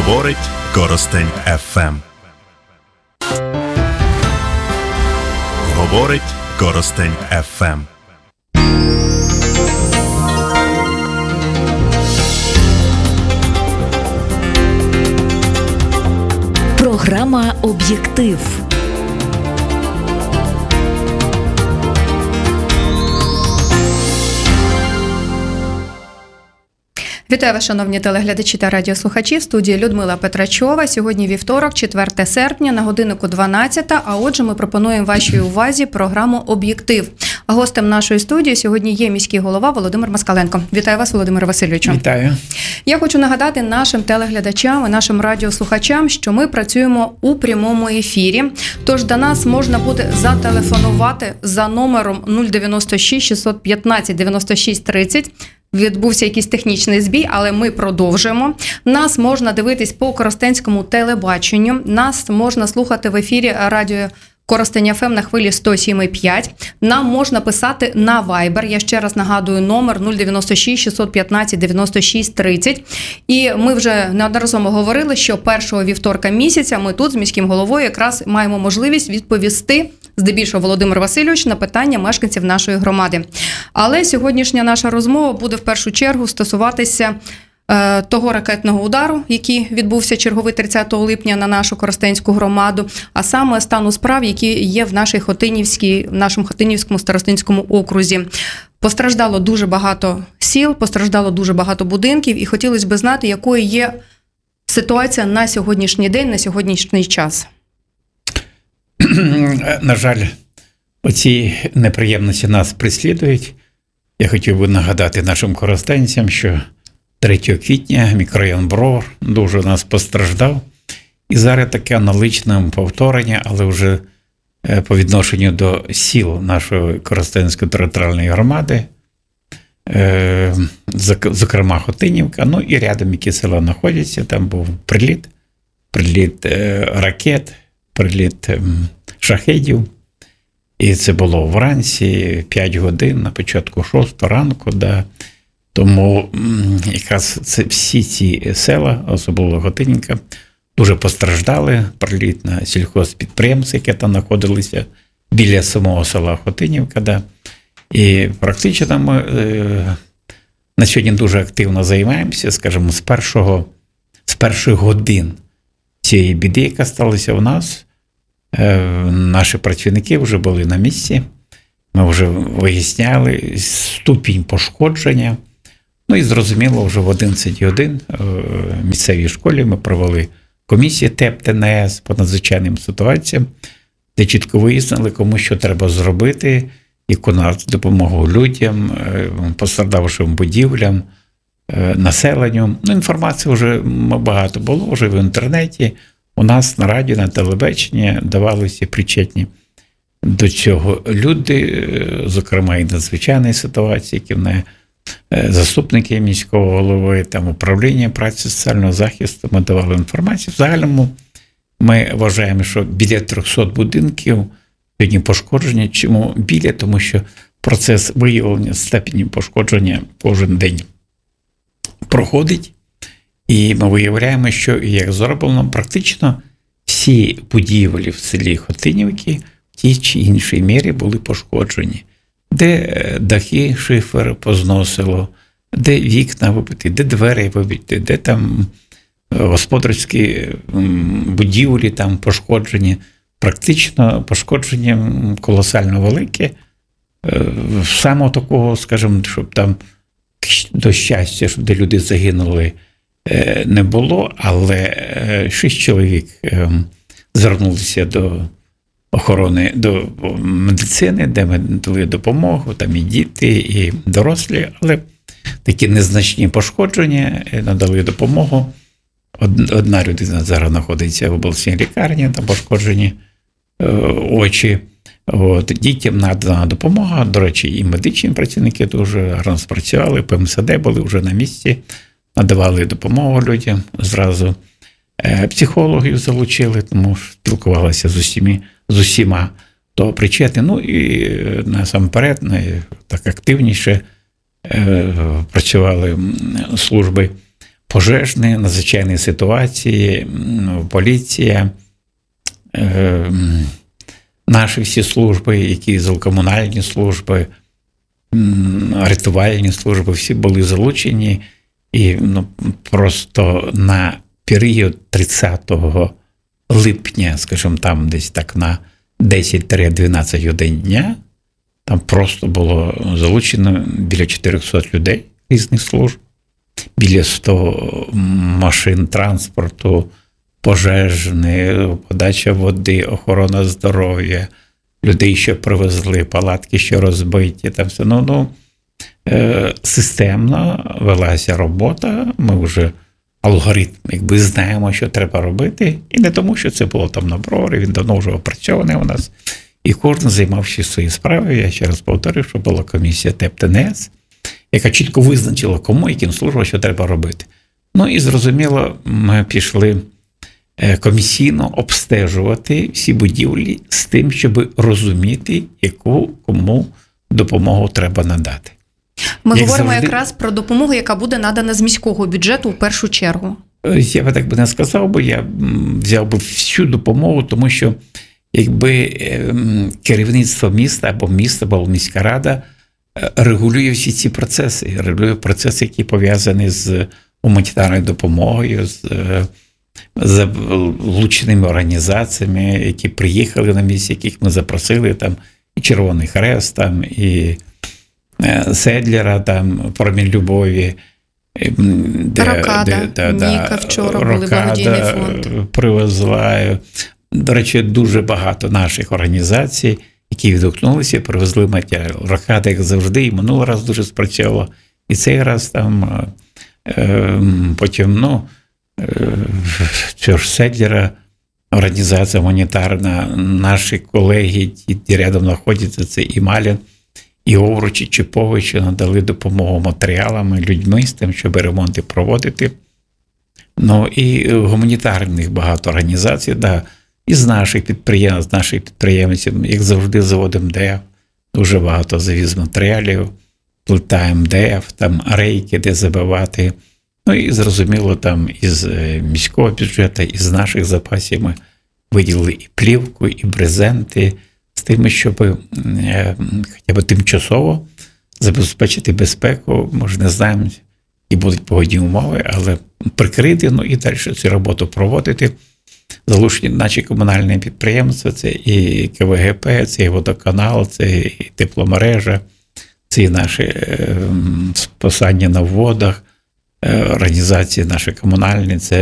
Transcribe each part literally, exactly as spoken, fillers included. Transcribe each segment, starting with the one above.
Говорить Коростень еф ем. Говорить Коростень еф ем. Програма «Об'єктив». Вітаю вас, шановні телеглядачі та радіослухачі. В студії Людмила Петрачова. Сьогодні вівторок, четверте серпня, на годиннику дванадцята. А отже, ми пропонуємо вашій увазі програму «Об'єктив». А гостем нашої студії сьогодні є міський голова Володимир Москаленко. Вітаю вас, Володимире Васильовичу. Вітаю. Я хочу нагадати нашим телеглядачам і нашим радіослухачам, що ми працюємо у прямому ефірі. Тож до нас можна буде зателефонувати за номером нуль дев'яносто шість шістсот п'ятнадцять дев'яносто шість тридцять. Відбувся якийсь технічний збій, але ми продовжуємо. Нас можна дивитись по коростенському телебаченню. Нас можна слухати в ефірі радіо Коростень еф ем на хвилі сто сім і п'ять. Нам можна писати на Viber. Я ще раз нагадую, номер нуль дев'яносто шість шістсот п'ятнадцять дев'яносто шість тридцять. І ми вже неодноразово говорили, що першого вівторка місяця ми тут з міським головою якраз маємо можливість відповісти, здебільшого Володимир Васильович, на питання мешканців нашої громади. Але сьогоднішня наша розмова буде в першу чергу стосуватися е, того ракетного удару, який відбувся черговий тридцятого липня на нашу коростенську громаду, а саме стану справ, які є в нашій Хотинівській, в нашому Хотинівському старостинському окрузі. Постраждало дуже багато сіл, постраждало дуже багато будинків, і хотілося б знати, якою є ситуація на сьогоднішній день, на сьогоднішній час. На жаль, оці неприємності нас переслідують. Я хотів би нагадати нашим коростенцям, що третього квітня мікрорайон Бровар дуже нас постраждав. І зараз таке аналогічне повторення, але вже по відношенню до сіл нашої Коростенської територіальної громади, зокрема Хотинівка, ну і рядом, які села знаходяться, там був приліт, приліт ракет, приліт шахедів. І це було вранці, п'ять годин, на початку шостого ранку. Да. Тому якраз це всі ці села, особливо Хотинівка, дуже постраждали. Приліт на сільхозпідприємці, які там знаходилися біля самого села Хотинівка. Да. І практично ми е, на сьогодні дуже активно займаємося, скажімо, з першого, з перших годин цієї біди, яка сталася у нас. Наші працівники вже були на місці, ми вже виясняли ступінь пошкодження. Ну і зрозуміло, вже в одинадцять годин в місцевій школі ми провели комісію ТЕП Т Н С по надзвичайним ситуаціям, де чітко вияснили, кому що треба зробити, яку надати допомогу людям, постраждавшим будівлям, населенню. Ну, інформації вже багато було, вже в інтернеті. У нас на радіо, на телебаченні давалися причетні до цього люди, зокрема і надзвичайної ситуації, які в неї заступники міського голови, там управління праці соціального захисту, ми давали інформацію. В загальному ми вважаємо, що біля трьохсот будинків сьогодні пошкодження. Чому біля? Тому що процес виявлення степені пошкодження кожен день проходить. І ми виявляємо, що, як зроблено, практично всі будівлі в селі Хотинівки в тій чи іншій мірі були пошкоджені. Де дахи, шифер позносило, де вікна вибиті, де двері вибиті, де там господарські будівлі там пошкоджені. Практично пошкодження колосально велике. Саме такого, скажімо, щоб там до щастя, щоб де люди загинули, не було, але шість чоловік звернулися до охорони, до медицини, де ми дали допомогу, там і діти, і дорослі, але такі незначні пошкодження, надали допомогу. Одна людина зараз знаходиться в обласній лікарні, там пошкоджені очі. От, дітям надана допомога, до речі, і медичні працівники дуже гарно спрацювали, П М С Д були вже на місці, надавали допомогу людям зразу. Психологів залучили, тому що спілкувалися з усіма, з усіма до причетних. Ну і насамперед, так активніше працювали служби пожежні, надзвичайні ситуації, поліція, наші всі служби, які комунальні служби, рятувальні служби, всі були залучені. І ну, просто на період тридцятого липня, скажімо, там десь так на десять-дванадцять годин дня, там просто було залучено біля чотириста людей різних служб, біля сто машин транспорту, пожежні, подача води, охорона здоров'я, людей, що привезли, палатки, що розбиті, там все. Ну, ну, системно велася робота, ми вже алгоритм, якби знаємо, що треба робити, і не тому, що це було там на Броварі, він давно вже опрацьований у нас, і кожен займався своєю справою. Я ще раз повторюю, що була комісія ТЕП-ТНС, яка чітко визначила, кому, яким службам, що треба робити. Ну і зрозуміло, ми пішли комісійно обстежувати всі будівлі з тим, щоб розуміти, яку кому допомогу треба надати. Ми Як говоримо завжди, якраз про допомогу, яка буде надана з міського бюджету в першу чергу. Я би так би не сказав, бо я взяв би всю допомогу, тому що якби керівництво міста або міста, або міська рада регулює всі ці процеси, регулює процеси, які пов'язані з гуманітарною допомогою, з залученими організаціями, які приїхали на місце, яких ми запросили, там і Червоний Хрест, там і Седлера, там Промінь Любові, де, Рокада, де, де, Ніка вчора були, благодійний фонд. Привезла. До речі, дуже багато наших організацій, які відгукнулися, привезли матеріал. Рокада, як завжди, і минулий раз дуже спрацьовувала, і цей раз там потім, ну, цього ж Седлера, організація гуманітарна, наші колеги, ті рядом знаходяться, це і Малін, і Овруч, і Чіпович надали допомогу матеріалами, людьми з тим, щоб ремонти проводити. Ну і гуманітарних багато організацій, да, і з наших підприємств, з наших підприємців, як завжди, заводом МДФ, дуже багато завіз матеріалів, плита МДФ, там рейки, де забивати. Ну і зрозуміло, там із міського бюджету, із наших запасів ми виділили і плівку, і брезенти, з тим, щоб хоча б тимчасово забезпечити безпеку. Ми ж не знаємо, і будуть погодні умови, але прикрити, ну і далі цю роботу проводити. Залучені наші комунальні підприємства, це і КВГП, це і водоканал, це і тепломережа, це і наші спасання на водах, організації наші комунальні, це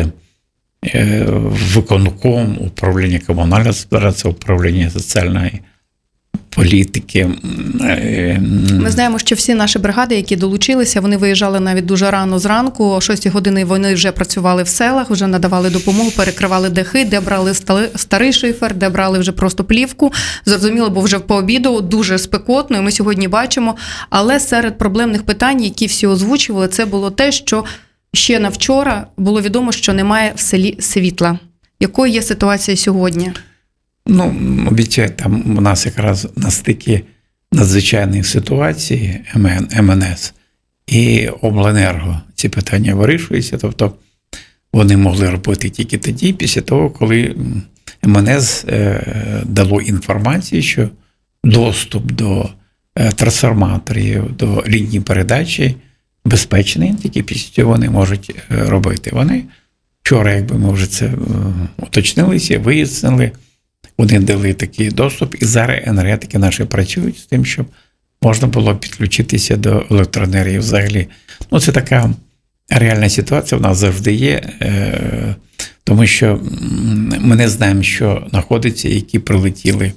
виконком, управління комунального господарства, управління соціальної політики. Ми знаємо, що всі наші бригади, які долучилися, вони виїжджали навіть дуже рано зранку, о шостій годині вони вже працювали в селах, вже надавали допомогу, перекривали дахи, де брали старий шифер, де брали вже просто плівку. Зрозуміло, бо вже по обіду дуже спекотно, і ми сьогодні бачимо. Але серед проблемних питань, які всі озвучували, це було те, що ще на вчора було відомо, що немає в селі світла. Якою є ситуація сьогодні? Ну, обіцяю, там у нас якраз на стикі надзвичайних ситуацій ем ен ес і обленерго ці питання вирішуються. Тобто вони могли робити тільки тоді, після того, коли ем ен ес дало інформацію, що доступ до трансформаторів, до лінії передачі безпечний, тільки після цього вони можуть робити. Вони вчора, якби ми вже це уточнилися, вияснили, вони дали такий доступ, і зараз енергетики наші працюють з тим, щоб можна було підключитися до електроенергії взагалі. Ну, це така реальна ситуація, в нас завжди є, тому що ми не знаємо, що знаходиться, які прилетіли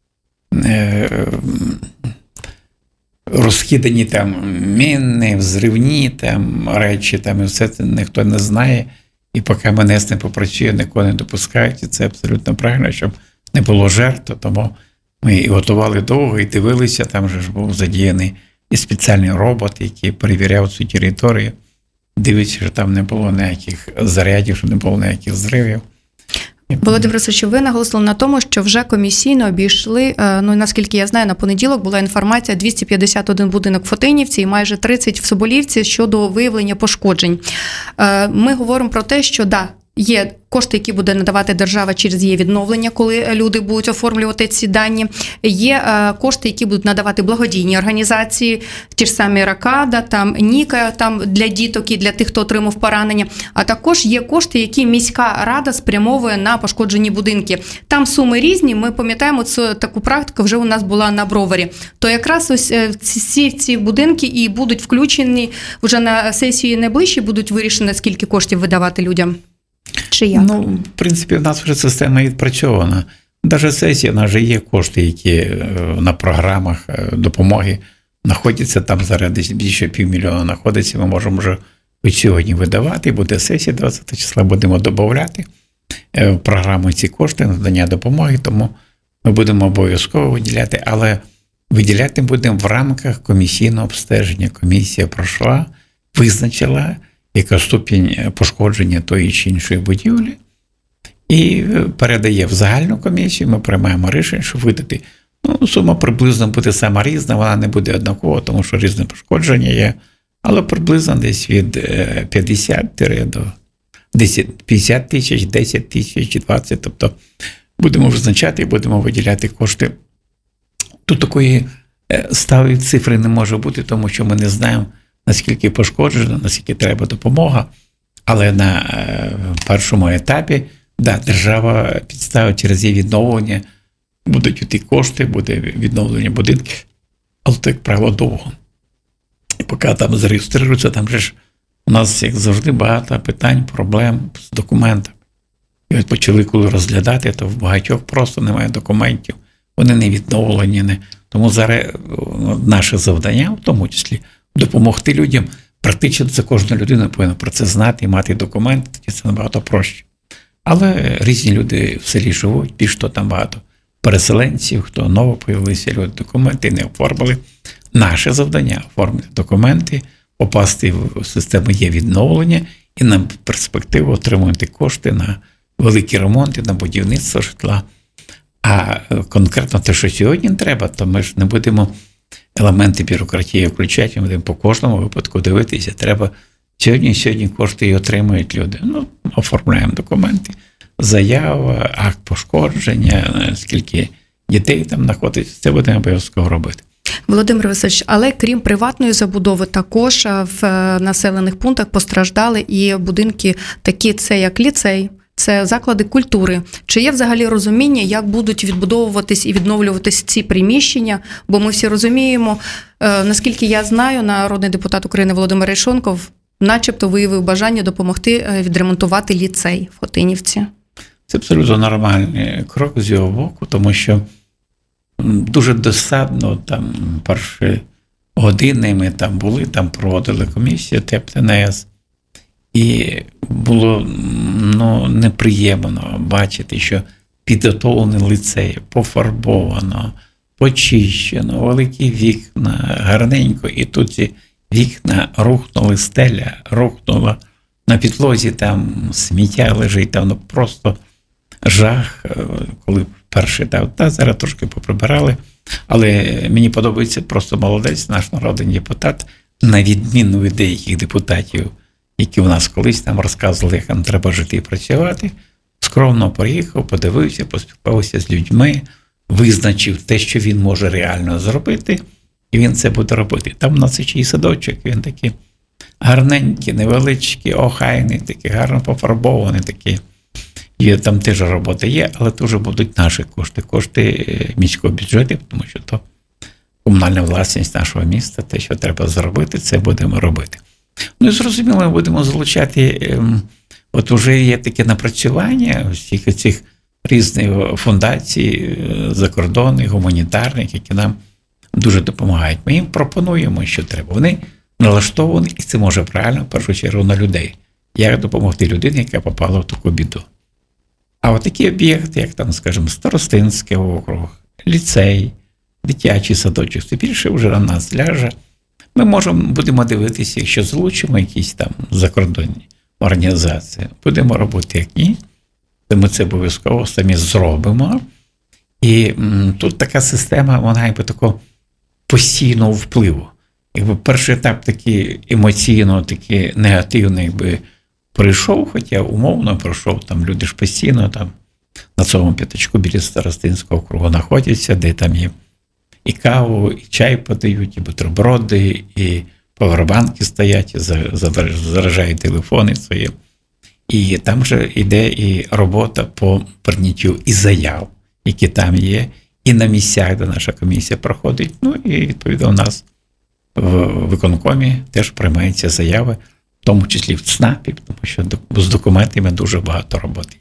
розхидані там міни, взривні там речі, там, і все це ніхто не знає. І поки ем ен ес не попрацює, нікого не допускають, і це абсолютно правильно, щоб не було жертв, тому ми і готували довго, і дивилися, там же ж був задіяний і спеціальний робот, який перевіряв цю територію, дивиться, що там не було ніяких зарядів, що не було ніяких зривів. Володимир Васильович, ви наголосили на тому, що вже комісійно обійшли, ну наскільки я знаю, на понеділок була інформація двісті п'ятдесят один будинок в Хотинівці і майже тридцять в Соболівці щодо виявлення пошкоджень. Ми говоримо про те, що да, є кошти, які буде надавати держава через її відновлення, коли люди будуть оформлювати ці дані. Є кошти, які будуть надавати благодійні організації, ті ж самі Ракада, там Ніка, там для діток і для тих, хто отримав поранення. А також є кошти, які міська рада спрямовує на пошкоджені будинки. Там суми різні. Ми пам'ятаємо, цю таку практику вже у нас була на Броварі. То якраз ось ці ці будинки і будуть включені вже на сесії найближчі, будуть вирішені, скільки коштів видавати людям. Чи як? Ну, в принципі, в нас вже система відпрацьована. Навіть сесія, в нас вже є кошти, які на програмах допомоги знаходяться. Там зараз десь більше півмільйона знаходиться. Ми можемо вже від сьогодні видавати. Буде сесія двадцятого числа, будемо додавати в програму ці кошти, надання допомоги. Тому ми будемо обов'язково виділяти. Але виділяти будемо в рамках комісійного обстеження. Комісія пройшла, визначила, яка ступінь пошкодження тої чи іншої будівлі, і передає в загальну комісію, ми приймаємо рішення, щоб видати. Ну, сума приблизно буде сама різна, вона не буде однакова, тому що різне пошкодження є, але приблизно десь від п'ятдесят до п'ятдесят тисяч, десять тисяч, двадцять, тобто будемо визначати і будемо виділяти кошти. Тут такої сталої цифри не може бути, тому що ми не знаємо, наскільки пошкоджено, наскільки треба допомога. Але на першому етапі, да, держава підставить через її відновлення, будуть ті кошти, буде відновлення будинків, але то, як правило, довго. І поки там зареєструються, там же ж у нас, як завжди, багато питань, проблем з документами. І от почали коли розглядати, то в багатьох просто немає документів, вони не відновлені. Не. Тому зараз наше завдання, в тому числі, допомогти людям. Практично це кожна людина повинна про це знати і мати документи, тоді це набагато проще. Але різні люди в селі живуть, більш то там багато переселенців, хто ново появилися, люди документи не оформили. Наше завдання – оформити документи, попасти в систему є відновлення і на перспективу отримувати кошти на великі ремонти, на будівництво житла. А конкретно те, що сьогодні треба, то ми ж не будемо елементи бюрократії включати, ми будемо по кожному випадку дивитися. Треба сьогодні, сьогодні кошти і отримують люди. Ну, оформляємо документи, заява, акт пошкодження, скільки дітей там знаходиться, це будемо обов'язково робити. Володимир Васильович, але крім приватної забудови, також в населених пунктах постраждали і будинки такі, це як ліцей, це заклади культури. Чи є взагалі розуміння, як будуть відбудовуватись і відновлюватись ці приміщення? Бо ми всі розуміємо, наскільки я знаю, народний депутат України Володимир Арешонков начебто виявив бажання допомогти відремонтувати ліцей в Хотинівці. Це абсолютно нормальний крок з його боку, тому що дуже досадно, там перші години ми там були, там проводили комісію ТЕП-ТНС, і було ну, неприємно бачити, що підготовлений ліцей, пофарбовано, почищено, великі вікна, гарненько, і тут ці вікна рухнули, стеля рухнула, на підлозі там сміття лежить, там ну, просто жах, коли перший дав, та зараз трошки поприбирали, але мені подобається просто молодець, наш народний депутат, на відміну від деяких депутатів, які у нас колись там розказували, як нам треба жити і працювати, скромно приїхав, подивився, поспілкувався з людьми, визначив те, що він може реально зробити, і він це буде робити. Там у нас ще й садочок, він такий гарненький, невеличкий, охайний, такий гарно пофарбований, такий. І там теж робота є, але теж будуть наші кошти, кошти міського бюджету, тому що то комунальна власність нашого міста, те, що треба зробити, це будемо робити. Ну і зрозуміло, ми будемо залучати, от уже є таке напрацювання всіх цих різних фундацій, закордонних, гуманітарних, які нам дуже допомагають. Ми їм пропонуємо, що треба. Вони налаштовані, і це може правильно, в першу чергу, на людей. Як допомогти людині, яка попала в таку біду. А от такі об'єкти, як там, скажімо, Старостинський округ, ліцей, дитячий садочок, це більше вже на нас ляже. Ми можемо, будемо дивитися, якщо залучимо якісь там закордонні організації, будемо робити як ні. то ми це обов'язково самі зробимо. І м, тут така система, вона якби такого постійного впливу. Якби перший етап такий емоційно, такий негативний, якби пройшов, хоча умовно пройшов, там люди ж постійно там на цьому п'ятачку біля Старостинського округу знаходяться, де там є і каву, і чай подають, і бутерброди, і павербанки стоять, і заражають телефони свої. І там же йде і робота по прийняттю і заяв, які там є, і на місцях, де наша комісія проходить. Ну і відповідно у нас в виконкомі теж приймаються заяви, в тому числі в ЦНАПі, тому що з документами дуже багато роботи.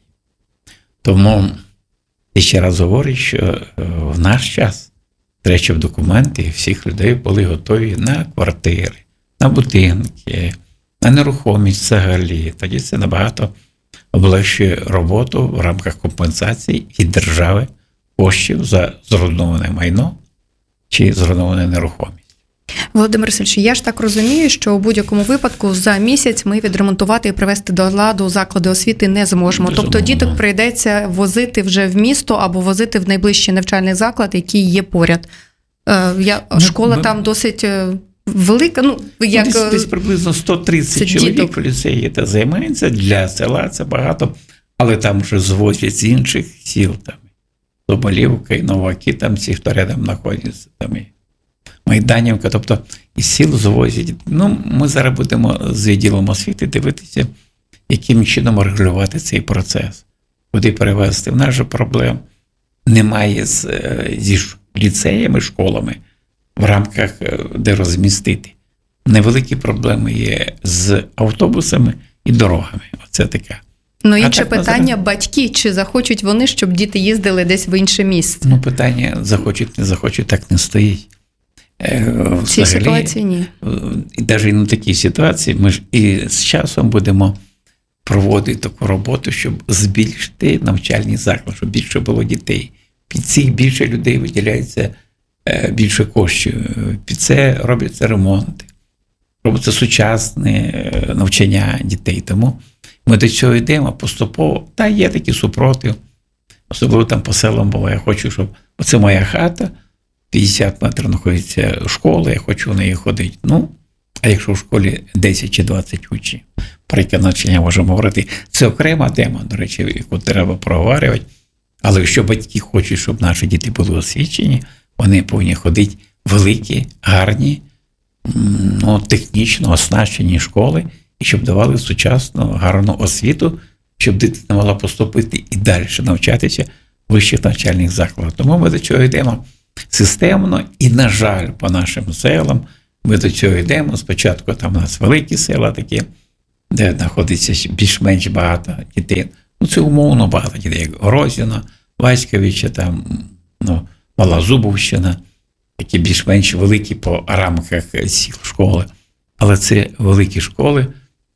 Тому я ще раз говорю, що в наш час треба, щоб документи всіх людей були готові на квартири, на будинки, на нерухомість взагалі. Тоді це набагато облегшує роботу в рамках компенсації від держави коштів за зруйноване майно чи зруйноване нерухомість. Володимир Васильович, я ж так розумію, що у будь-якому випадку за місяць ми відремонтувати і привести до ладу заклади освіти не зможемо. Безумовно. Тобто діток прийдеться возити вже в місто або возити в найближчий навчальний заклад, який є поряд. Я, школа ми, там досить велика. Ну, як, десь, десь приблизно сто тридцять чоловік діток. в ліцеї та займається. Для села це багато, але там вже звозять з інших сіл. Там, Соболівка і Новаки, там ці, хто рядом знаходяться. Там, і Майданівка, тобто із сіл звозять. Ну, ми зараз будемо з відділом освіти дивитися, яким чином регулювати цей процес. Куди перевезти. В нас же проблем немає з, зі ліцеями, школами, в рамках, де розмістити. Невеликі проблеми є з автобусами і дорогами. Оце таке. Ну, інше так, питання, зараз... батьки, чи захочуть вони, щоб діти їздили десь в інше місце? Ну, питання захочуть, не захочуть, так не стоїть. В цій ситуації ні. І навіть на такій ситуації ми ж і з часом будемо проводити таку роботу, щоб збільшити навчальні заклади, щоб більше було дітей. Під цих більше людей виділяється більше коштів. Під це робляться ремонти, робиться сучасне навчання дітей. Тому ми до цього йдемо поступово. Та є такі супротив. Особливо там по селам було. Я хочу, щоб оце моя хата, п'ятдесят метрів знаходиться школа, я хочу в неї ходити. Ну, а якщо в школі десять чи двадцять учнів, про яке навчання можемо говорити, це окрема тема, до речі, яку треба проговорювати. Але якщо батьки хочуть, щоб наші діти були освічені, вони повинні ходити в великі, гарні, ну, технічно оснащені школи, і щоб давали сучасну, гарну освіту, щоб дитина могла поступити і далі навчатися в вищих навчальних закладах. Тому ми до цього йдемо системно і, на жаль, по нашим селам ми до цього йдемо. Спочатку там у нас великі села такі, де знаходиться більш-менш багато дітей. Ну, це умовно багато дітей, як Грозіно, Васьковича, там, ну, Мала Зубовщина, які більш-менш великі по рамках сіл школи. Але це великі школи,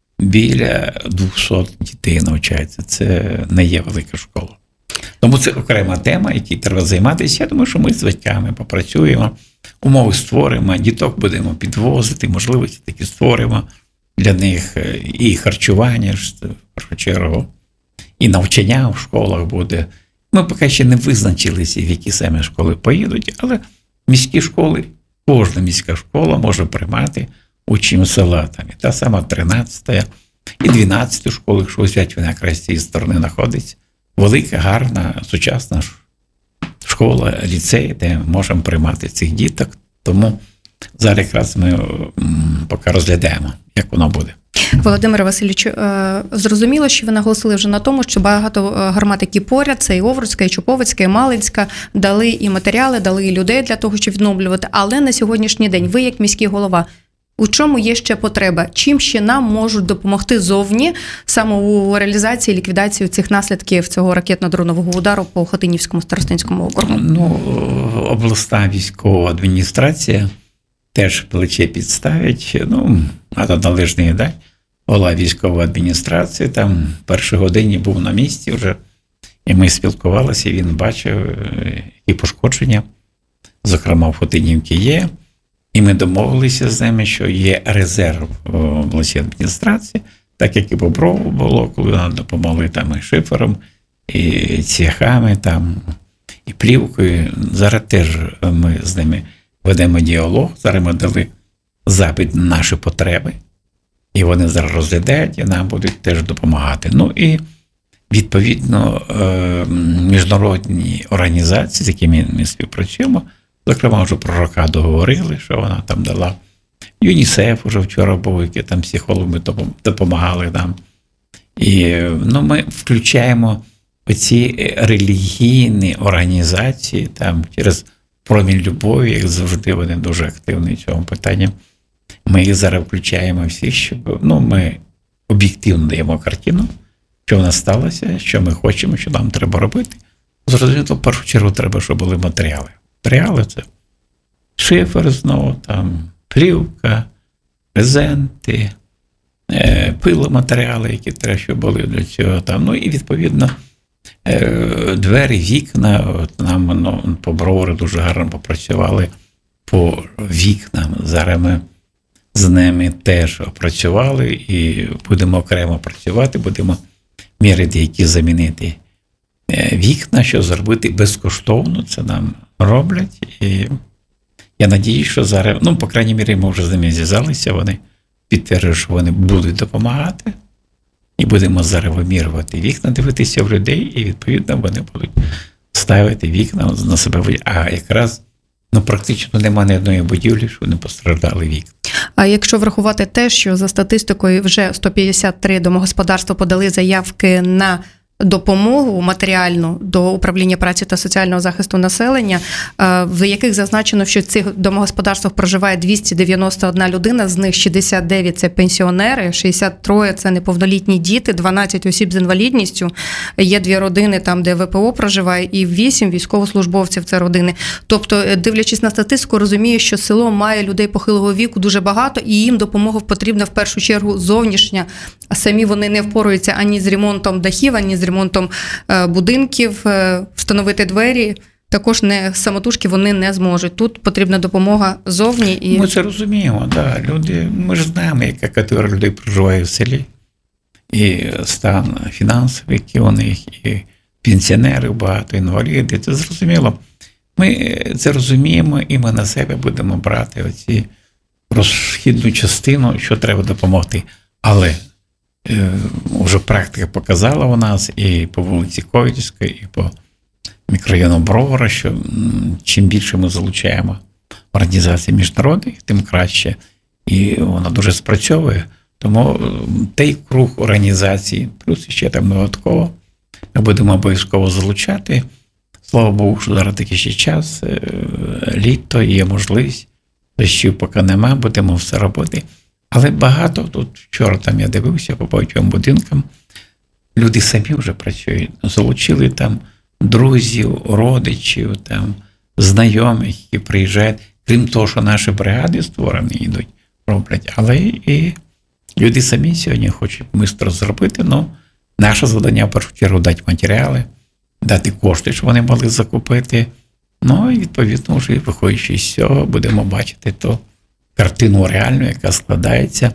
біля двохсот дітей навчаються. Це не є велика школа. Тому це окрема тема, якій треба займатися. Я думаю, що ми з батьками попрацюємо, умови створимо, діток будемо підвозити, можливості такі створимо для них, і харчування, в першу чергу, і навчання в школах буде. Ми поки ще не визначилися, в які саме школи поїдуть, але міські школи, кожна міська школа може приймати учнів села. Там і та сама тринадцята і дванадцята школа, якщо взяти, вона якраз з цієї сторони знаходиться. Велика, гарна, сучасна школа, ліцей, де ми можемо приймати цих діток. Тому зараз якраз ми поки розглядаємо, як воно буде. Володимире Васильовичу, зрозуміло, що ви наголосили вже на тому, що багато громад, які поряд, це і Овруцька, і Чуповицька, і Малинська, дали і матеріали, дали і людей для того, щоб відновлювати. Але на сьогоднішній день ви, як міський голова, у чому є ще потреба? Чим ще нам можуть допомогти зовні саме у реалізації, ліквідації цих наслідків цього ракетно-дронового удару по Хотинівському Старостинському округу? Ну, обласна військова адміністрація теж плече підставить. Ну, треба належний дати. Була військова адміністрація, там в першій годині був на місці вже, і ми спілкувалися, і він бачив, які пошкодження, зокрема в Хотинівці є. І ми домовилися з ними, що є резерв в обласній адміністрації, так як і Боброву було, коли нам допомогли там і шифером, і цвяхами, там, і плівкою. Зараз теж ми з ними ведемо діалог, зараз ми дали запит на наші потреби, і вони зараз розглядають, і нам будуть теж допомагати. Ну і відповідно міжнародні організації, з якими ми співпрацюємо, зокрема, вже про Рокаду говорили, що вона там дала. ЮНІСЕФ уже вчора був, які там психологи допомагали нам. І ну, ми включаємо оці релігійні організації там через промінь любові, як завжди, вони дуже активні в цьому питанні. Ми їх зараз включаємо всі, щоб ну, ми об'єктивно даємо картину, що в нас сталося, що ми хочемо, що нам треба робити. Зрозуміло, в першу чергу треба, щоб були матеріали. Матеріали – це шифер знову, там, плівка, презенти, пиломатеріали, які треба, щоб були для цього. Там. Ну і, відповідно, двері, вікна. От нам ну, по Бровару дуже гарно попрацювали по вікнам. Зараз ми з ними теж опрацювали і будемо окремо працювати, будемо мірити, які замінити вікна, що зробити безкоштовно. Це нам роблять. І я надію, що зараз, ну, по крайній мірі, ми вже з ними зв'язалися, вони підтверджують, що вони будуть допомагати. І будемо зараз вимірювати вікна, дивитися в людей, і, відповідно, вони будуть ставити вікна на себе. А якраз, ну, практично немає ні одної будівлі, що не постраждали вікна. А якщо врахувати те, що за статистикою вже сто п'ятдесят три домогосподарства подали заявки на допомогу матеріальну до управління праці та соціального захисту населення, в яких зазначено, що в цих домогосподарствах проживає двісті дев'яносто одна людина, з них шістдесят дев'ять – це пенсіонери, шістдесят три – це неповнолітні діти, дванадцять осіб з інвалідністю, є дві родини там, де ВПО проживає, і вісім військовослужбовців – це родини. Тобто, дивлячись на статистику, розумію, що село має людей похилого віку дуже багато, і їм допомога потрібна в першу чергу зовнішня, а самі вони не впораються ані з ремонтом дахів, ані з ремонтом будинків, встановити двері, також не самотужки вони не зможуть. Тут потрібна допомога зовні. І... Ми це розуміємо, да. Люди, ми ж знаємо, яка категорія людей проживає в селі. І стан фінансовий, який у них, і пенсіонери багато, інваліди, це зрозуміло. Ми це розуміємо, і ми на себе будемо брати оці розхідну частину, що треба допомогти. Але вже практика показала у нас і по вулиці Ковельської, і по мікрорайону Бровара, що чим більше ми залучаємо організації міжнародних, тим краще. І вона дуже спрацьовує. Тому той круг організацій, плюс ще там додатково, ми будемо обов'язково залучати. Слава Богу, що зараз такий ще час, літо, є можливість, дощів поки нема, будемо все робити. Але багато, тут вчора там я дивився по багатьом будинкам, люди самі вже працюють, залучили там друзів, родичів, там, знайомих, які приїжджають, крім того, що наші бригади створені йдуть, роблять, але і люди самі сьогодні хочуть швидко зробити, ну, наше завдання, в першу чергу, дати матеріали, дати кошти, щоб вони могли закупити, ну, і, відповідно, вже виходячи з цього, будемо бачити то, картину реальну, яка складається.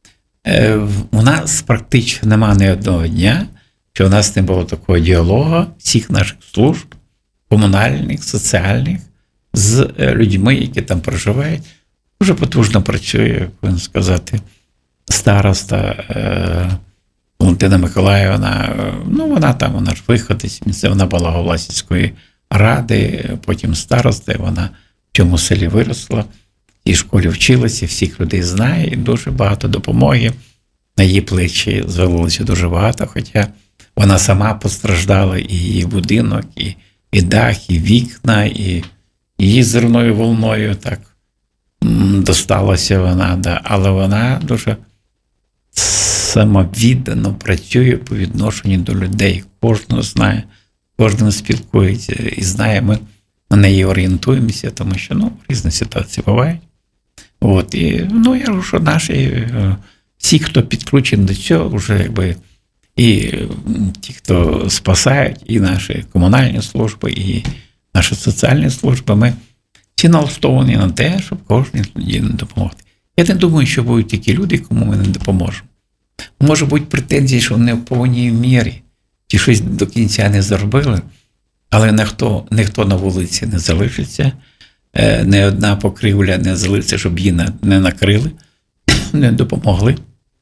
У нас практично немає ні одного дня, що у нас не було такого діалогу всіх наших служб, комунальних, соціальних, з людьми, які там проживають. Дуже потужно працює, повинен сказати, староста Валентина Миколаївна. Ну, вона там, вона ж виходить, вона була голова сільської ради, потім староста, вона в цьому селі виросла. В цій школі вчилася, всіх людей знає, і дуже багато допомоги. На її плечі звалилося дуже багато, хоча вона сама постраждала, і її будинок, і, і дах, і вікна, і її зерною волною так досталася вона. Да. Але вона дуже самовіддано працює по відношенню до людей. Кожного знає, кожним спілкується і знає, ми на неї орієнтуємося, тому що ну, різні ситуації бувають. От, і, ну, я кажу, що наші, всі, хто підключений до цього, вже якби і ті, хто спасають, і наші комунальні служби, і наші соціальні служби, ми всі налаштовані на те, щоб кожній людині допомогти. Я не думаю, що будуть такі люди, кому ми не допоможемо. Може бути претензії, що не в повній мірі, чи щось до кінця не зробили, але ніхто, ніхто на вулиці не залишиться, не одна покрівля не залишиться, щоб її не накрили, не допомогли.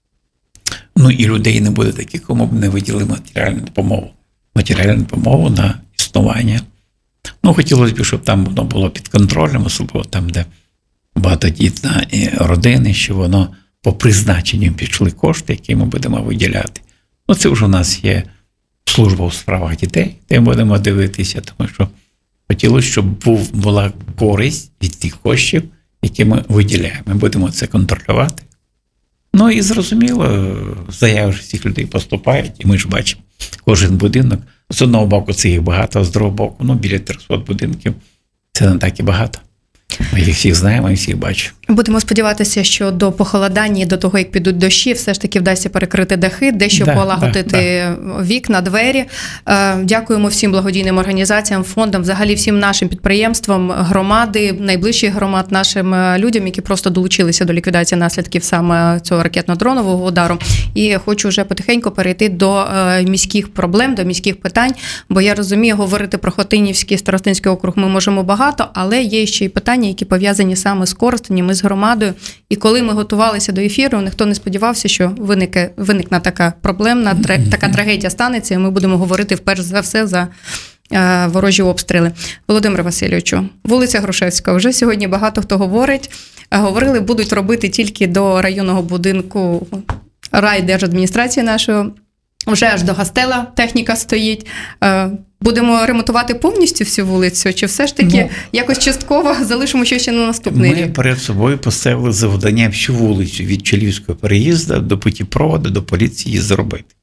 Ну і людей не буде таких, кому б не виділили матеріальну допомогу. Матеріальну допомогу на існування. Ну, хотілося б, щоб там воно було під контролем, особливо там, де багатодітна родини, що воно по призначенню пішли кошти, які ми будемо виділяти. Ну, це вже у нас є служба у справах дітей, де ми будемо дивитися, тому що хотілося, щоб був, була користь від тих коштів, які ми виділяємо. Ми будемо це контролювати. Ну і зрозуміло, заяви всіх людей поступають, і ми ж бачимо кожен будинок. З одного боку це їх багато, а з другого боку, ну, біля триста будинків це не так і багато. Ми їх всіх знаємо і всіх бачимо. Будемо сподіватися, що до похолодання, до того, як підуть дощі, все ж таки вдасться перекрити дахи, дещо да, полагодити да, да. вікна, двері. Дякуємо всім благодійним організаціям, фондам, взагалі всім нашим підприємствам, громади, найближчих громад, нашим людям, які просто долучилися до ліквідації наслідків саме цього ракетно-дронового удару. І хочу вже потихеньку перейти до міських проблем, до міських питань, бо я розумію, говорити про Хотинівський, Старостинський округ ми можемо багато, але є ще й питання, які пов'язані саме з Коростенем і з громадою. І коли ми готувалися до ефіру, ніхто не сподівався, що виникне, виникне така проблемна, така трагедія станеться, і ми будемо говорити вперше за все за е, ворожі обстріли. Володимир Васильовичу, вулиця Грушевська, вже сьогодні багато хто говорить. Говорили, будуть робити тільки до районного будинку райдержадміністрації нашої. Вже аж до Гастела техніка стоїть. Будемо ремонтувати повністю всю вулицю? Чи все ж таки ну, якось частково залишимо щось ще на наступний ми рік? Ми перед собою поставили завдання всю вулицю від Чилівського переїзду до путіпроводу, до поліції зробити.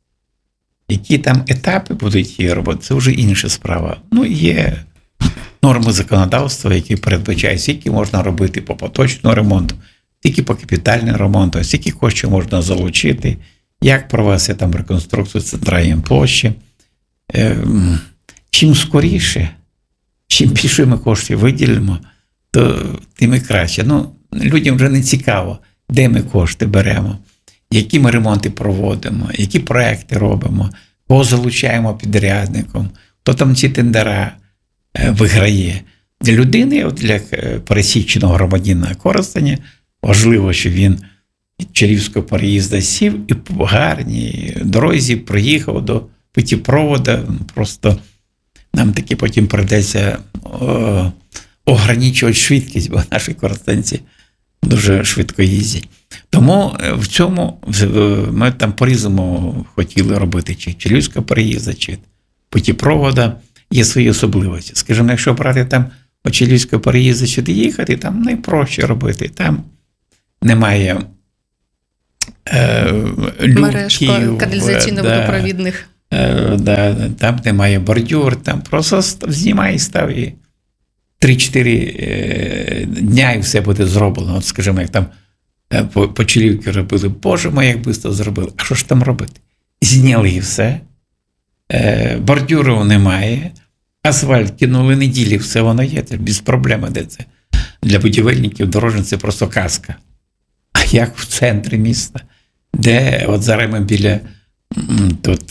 Які там етапи будуть її робити, це вже інша справа. Ну, є норми законодавства, які передбачають, скільки можна робити по поточному ремонту, скільки по капітальному ремонту, скільки коштів можна залучити, як провести там реконструкцію центральної площі. Чим скоріше, чим більше ми коштів виділимо, то тим і краще. Ну, людям вже не цікаво, де ми кошти беремо, які ми ремонти проводимо, які проекти робимо, кого залучаємо підрядником, хто там ці тендера виграє. Для людини, для пересіченого громадянина Коростеня, важливо, що він від Чилівського переїзду сів і по гарній дорозі приїхав до путіпроводу. Просто нам таки потім прийдеться о, ограничувати швидкість, бо наші коростенці дуже швидко їздять. Тому в цьому ми там по-різному хотіли робити, чи Чилівського переїзду, чи путіпроводу. Є свої особливості. Скажімо, якщо брати там по Чилівського переїзду сюди їхати, там найпроще робити. Там немає е, люків. Мереж каналізаційно-водопровідних. Е, да, там немає бордюр, там просто знімай і став і три-чотири е, дня і все буде зроблено. От, скажімо, як там е, по, по Чилівці робили, боже мой, як швидко зробили. А що ж там робити? Зняли і все. Е, бордюрів немає. Асфальт кинули неділі, все воно є, це без проблем, де це. Для будівельників дорожнього це просто казка. А як в центрі міста, де от зараз ми біля тут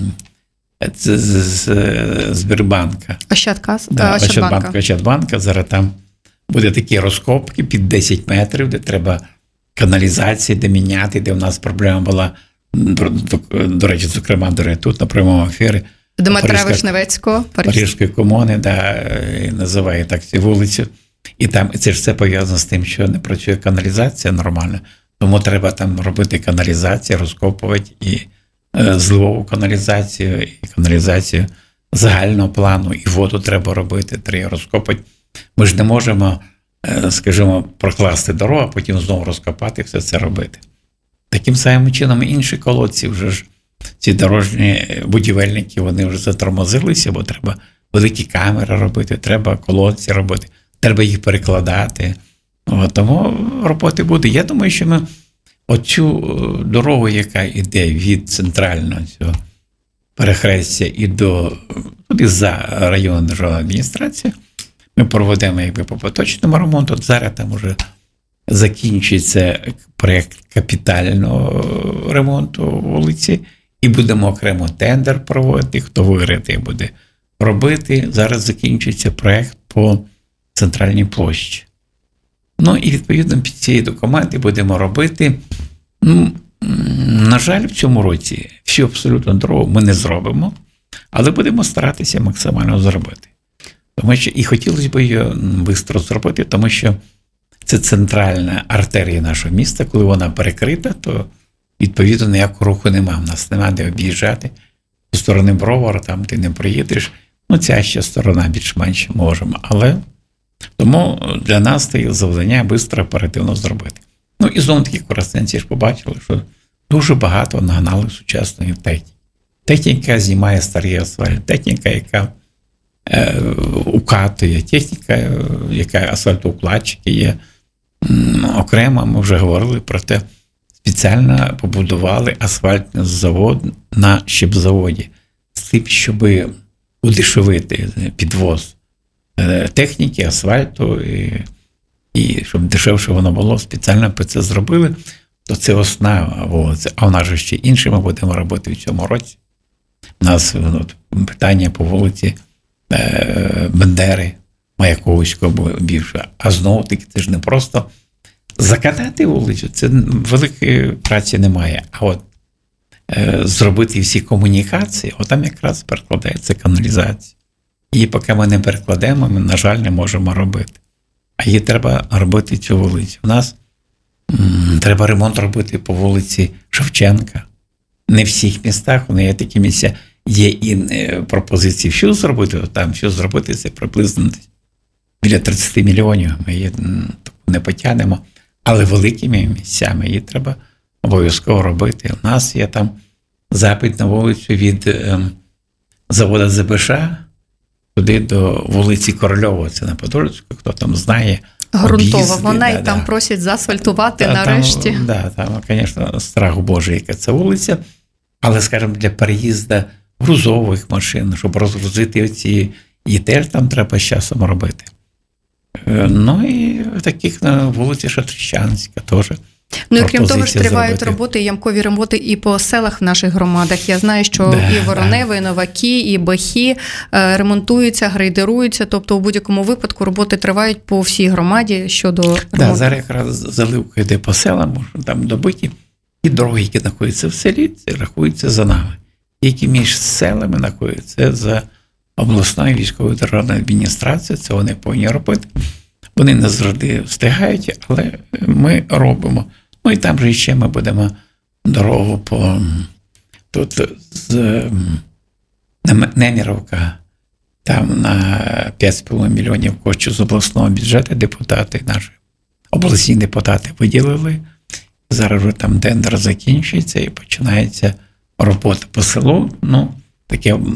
це, з, з, Збірбанка. Ощадкас? Да, Ощадбанка. Ощадбанка, Ощадбанка. Зараз там буде такі розкопки під десять метрів, де треба каналізації, де міняти, де в нас проблема була, до, до, до речі, зокрема, до речі, тут на прямому ефірі, Дмитра Вишневецького, Парижської комуни, да, називає так цю вулицю. І там це ж все пов'язано з тим, що не працює каналізація нормально. Тому треба там робити каналізацію, розкопувати і е, зливову каналізацію, і каналізацію загального плану, і воду треба робити, треба розкопати. Ми ж не можемо, е, скажімо, прокласти дорогу, а потім знову розкопати, все це робити. Таким самим чином інші колодці вже ж, ці дорожні будівельники, вони вже затормозилися, бо треба великі камери робити, треба колодці робити, треба їх перекладати. От, тому роботи буде. Я думаю, що ми оцю дорогу, яка йде від центрального цього перехрестя і до туди за районну державну адміністрацію, ми проведемо якби по поточному ремонту. От зараз там вже закінчується проєкт капітального ремонту вулиці, І будемо окремо тендер проводити, хто виграє, той буде робити. Зараз закінчується проєкт по центральній площі. Ну і відповідно під цією документи будемо робити. Ну, на жаль, в цьому році всю абсолютно дорогу ми не зробимо, але будемо старатися максимально зробити. Тому що і хотілося б її швидко зробити, тому що це центральна артерія нашого міста. Коли вона перекрита, то відповідно ніякого руху немає. У нас немає де об'їжджати. Зі сторони Бровара там ти не приїдеш. Ну, ця ще сторона більш-менш можемо. Але тому для нас це завдання швидко, оперативно зробити. Ну і знову таки коростенці ж побачили, що дуже багато нагнали сучасної техніки. Техніка знімає старий асфальт, техніка, яка е, укатує, техніка, яка асфальтоукладчики є. Окремо ми вже говорили про те, спеціально побудували асфальтний завод на щебзаводі з тим, щоб удешевити підвоз техніки, асфальту, і, і щоб дешевше воно було, спеціально по це зробили, то це основа вулиця. А в нас же ще інше ми будемо робити в цьому році. У нас ну, питання по вулиці е, Бендери, Маяковського більше. А знову-таки це ж не просто закатати вулицю, це великої праці немає. А от е, зробити всі комунікації, от там якраз перекладається каналізація. І поки ми не перекладемо, ми, на жаль, не можемо робити. А її треба робити цю вулицю. У нас м, треба ремонт робити по вулиці Шевченка. Не в всіх містах, вони є такі місця. Є і е, пропозиції що зробити, там що зробити, це приблизно біля тридцять мільйонів. Ми її м, не потягнемо. Але великими місцями її треба обов'язково робити. У нас є там запит на вулицю від е, заводу ЗБШ туди до вулиці Корольова, це на Подольську, хто там знає. Ґрунтова, об'їзди, вона да, і там да. просять заасфальтувати Та, нарешті. Там, да, там, звісно, страх Божий, яка це вулиця. Але, скажімо, для переїзду грузових машин, щоб розгрузити оці, і теж там треба з часом робити. Ну і таких на вулиці Шатрищанська теж. Ну і крім того ж, тривають зробити. роботи, ямкові роботи і по селах в наших громадах. Я знаю, що Да, і Вороневи, і Новаки, і Бахі ремонтуються, грейдеруються. Тобто у будь-якому випадку роботи тривають по всій громаді щодо ремонту. Да, зараз якраз заливка йде по селам, можна там добиті. І дороги, які знаходяться в селі, це рахуються за нами. Які між селами знаходяться за обласною військовою державною адміністрацією, це вони повинні робити. Вони не завжди встигають, але ми робимо. Ну і там же ще ми будемо дорогу по тут з Неміровка, там на п'ять з половиною мільйонів коштів з обласного бюджету депутати, наші обласні депутати виділили. Зараз вже там тендер закінчується і починається робота по селу. Ну, таке